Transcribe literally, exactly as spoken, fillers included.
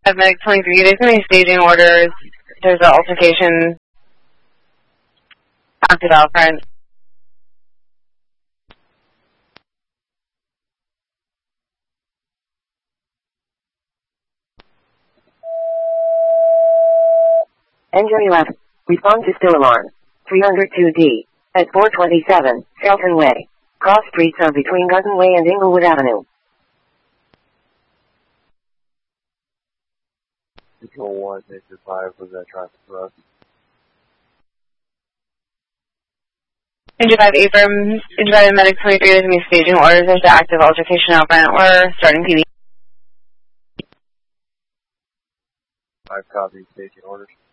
Medic twenty-three, there's going to be staging orders. There's an altercation. Active out front. Engine eleven. Respond to still alarm. three oh two D. At four twenty-seven, Shelton Way. Cross streets are between Garden Way and Inglewood Avenue. Control one, Nature five, was that traffic for us? Engine five, Abram, Engine five, Medic twenty-three, there's going to be staging orders. There's an active altercation out front. We're starting P B. Five copy, staging orders.